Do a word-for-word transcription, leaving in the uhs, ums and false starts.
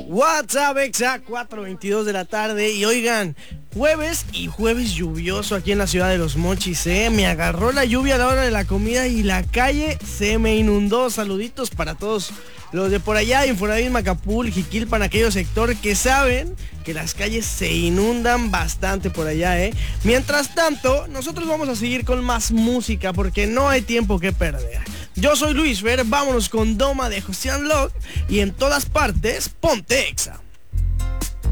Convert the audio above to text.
WhatsApp Exa, cuatro veintidós de la tarde. Y oigan, jueves y jueves lluvioso aquí en la ciudad de Los Mochis, ¿eh? Me agarró la lluvia a la hora de la comida y la calle se me inundó. Saluditos para todos los de por allá, Infonavit, Macapul, Jiquilpan, aquellos sectores que saben que las calles se inundan bastante por allá, ¿eh? Mientras tanto, nosotros vamos a seguir con más música porque no hay tiempo que perder. Yo soy Luis Fer, vámonos con Doma de José Unlock y en todas partes, ponte Exa.